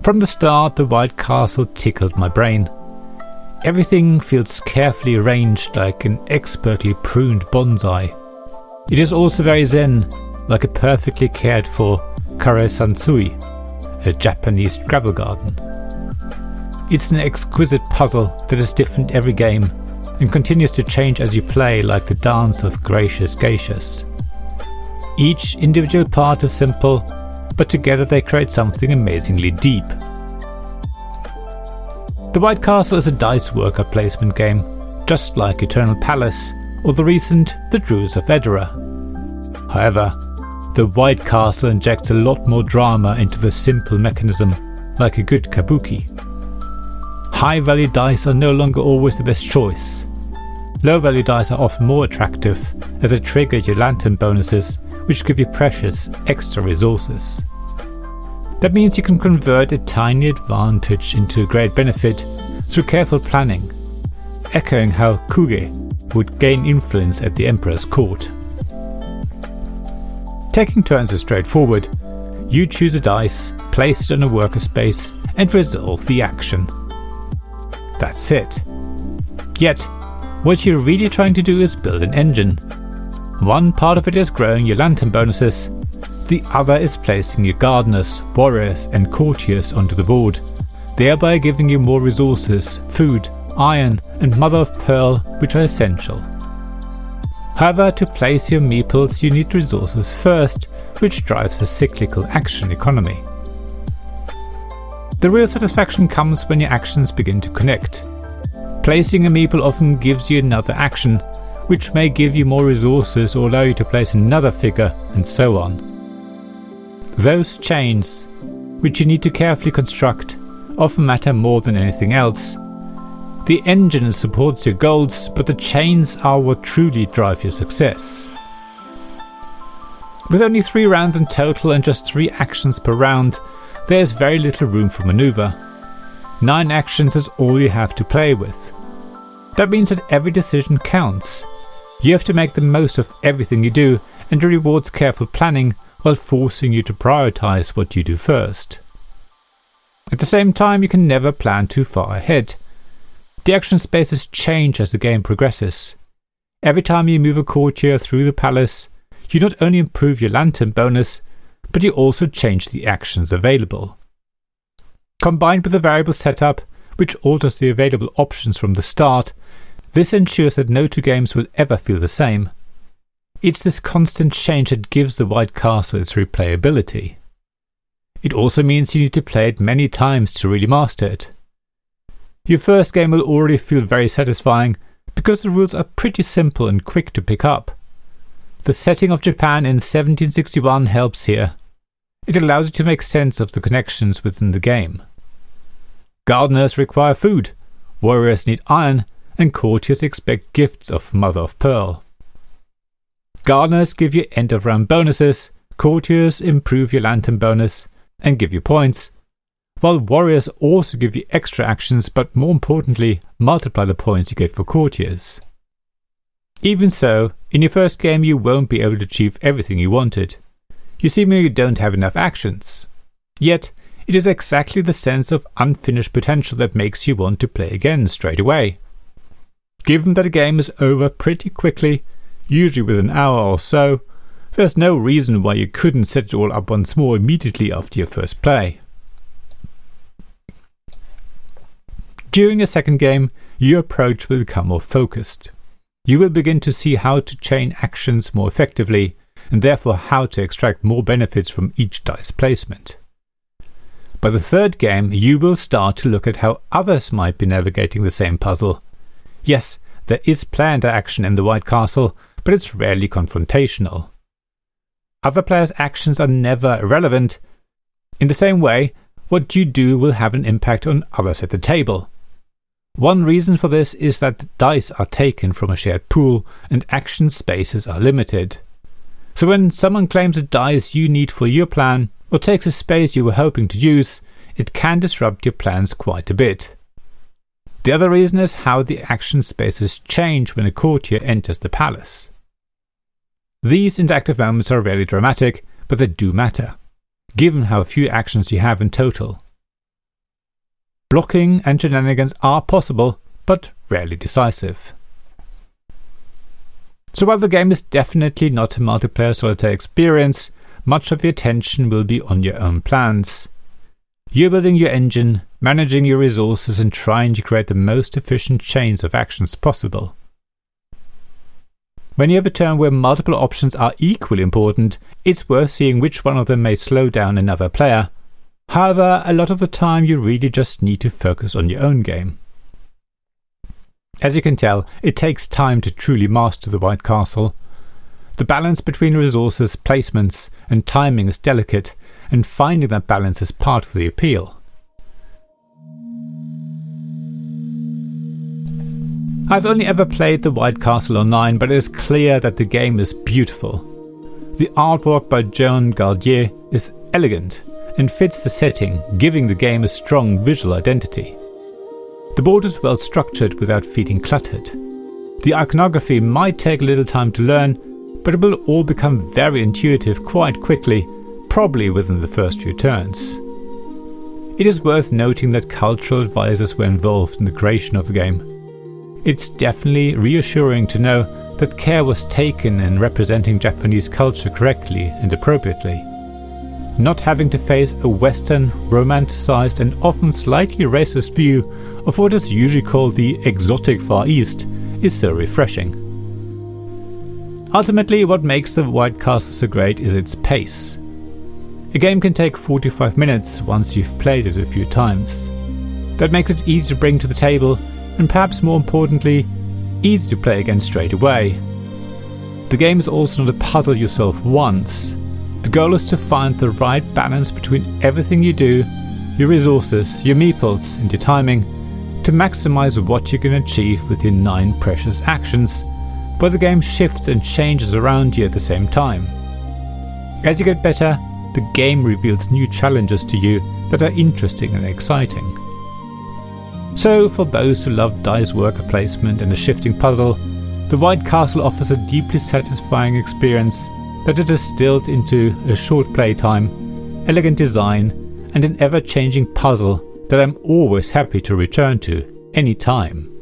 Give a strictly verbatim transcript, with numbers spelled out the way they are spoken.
From the start, the White Castle tickled my brain. Everything feels carefully arranged like an expertly pruned bonsai. It is also very zen, like a perfectly cared for Kare-sansui, a Japanese travel garden. It's an exquisite puzzle that is different every game and continues to change as you play, like the dance of gracious geishas. Each individual part is simple, but together they create something amazingly deep. The White Castle is a dice worker placement game, just like Eternal Palace or the recent The Druids of Edera. However, the White Castle injects a lot more drama into the simple mechanism, like a good kabuki. High value dice are no longer always the best choice. Low value dice are often more attractive, as they trigger your lantern bonuses, which give you precious extra resources. That means you can convert a tiny advantage into a great benefit through careful planning, echoing how Kuge would gain influence at the Emperor's court. Taking turns is straightforward. You choose a dice, place it on a worker space, and resolve the action. That's it. Yet, what you're really trying to do is build an engine. One part of it is growing your lantern bonuses, the other is placing your gardeners, warriors and courtiers onto the board, thereby giving you more resources, food, iron and mother of pearl, which are essential. However, to place your meeples you need resources first, which drives a cyclical action economy. The real satisfaction comes when your actions begin to connect. Placing a meeple often gives you another action, which may give you more resources or allow you to place another figure, and so on. Those chains, which you need to carefully construct, often matter more than anything else. The engine supports your goals, but the chains are what truly drive your success. With only three rounds in total and just three actions per round, there is very little room for maneuver. Nine actions is all you have to play with. That means that every decision counts. You have to make the most of everything you do, and it rewards careful planning while forcing you to prioritize what you do first. At the same time, you can never plan too far ahead. The action spaces change as the game progresses. Every time you move a courtier through the palace, you not only improve your lantern bonus, but you also change the actions available. Combined with a variable setup, which alters the available options from the start, this ensures that no two games will ever feel the same. It's this constant change that gives the White Castle its replayability. It also means you need to play it many times to really master it. Your first game will already feel very satisfying because the rules are pretty simple and quick to pick up. The setting of Japan in seventeen sixty-one helps here. It allows you to make sense of the connections within the game. Gardeners require food, warriors need iron, and courtiers expect gifts of mother of pearl. Gardeners give you end of round bonuses, courtiers improve your lantern bonus and give you points, while warriors also give you extra actions, but more importantly multiply the points you get for courtiers. Even so, in your first game you won't be able to achieve everything you wanted. You seemingly don't have enough actions. Yet, it is exactly the sense of unfinished potential that makes you want to play again straight away. Given that a game is over pretty quickly, usually within an hour or so, there's no reason why you couldn't set it all up once more immediately after your first play. During your second game, your approach will become more focused. You will begin to see how to chain actions more effectively, and therefore how to extract more benefits from each dice placement. By the third game, you will start to look at how others might be navigating the same puzzle. Yes, there is player interaction in the White Castle, but it's rarely confrontational. Other players' actions are never irrelevant. In the same way, what you do will have an impact on others at the table. One reason for this is that dice are taken from a shared pool and action spaces are limited. So when someone claims a dice you need for your plan, or takes a space you were hoping to use, it can disrupt your plans quite a bit. The other reason is how the action spaces change when a courtier enters the palace. These interactive moments are rarely dramatic, but they do matter, given how few actions you have in total. Blocking and shenanigans are possible, but rarely decisive. So while the game is definitely not a multiplayer solitaire experience, much of your attention will be on your own plans. You're building your engine, managing your resources and trying to create the most efficient chains of actions possible. When you have a turn where multiple options are equally important, it's worth seeing which one of them may slow down another player. However, a lot of the time you really just need to focus on your own game. As you can tell, it takes time to truly master the White Castle. The balance between resources, placements and timing is delicate, and finding that balance is part of the appeal. I've only ever played the White Castle online, but it is clear that the game is beautiful. The artwork by Joan Gardier is elegant and fits the setting, giving the game a strong visual identity. The board is well structured without feeling cluttered. The iconography might take a little time to learn, but it will all become very intuitive quite quickly, probably within the first few turns. It is worth noting that cultural advisors were involved in the creation of the game. It's definitely reassuring to know that care was taken in representing Japanese culture correctly and appropriately. Not having to face a Western, romanticized and often slightly racist view of what is usually called the exotic Far East is so refreshing. Ultimately, what makes the White Castle so great is its pace. A game can take forty-five minutes once you've played it a few times. That makes it easy to bring to the table, and perhaps more importantly, easy to play again straight away. The game is also not a puzzle you solve once. The goal is to find the right balance between everything you do, your resources, your meeples and your timing, to maximize what you can achieve with your nine precious actions, but the game shifts and changes around you at the same time. As you get better, the game reveals new challenges to you that are interesting and exciting. So, for those who love dice worker placement and a shifting puzzle, the White Castle offers a deeply satisfying experience that is distilled into a short playtime, elegant design, and an ever-changing puzzle that I'm always happy to return to anytime.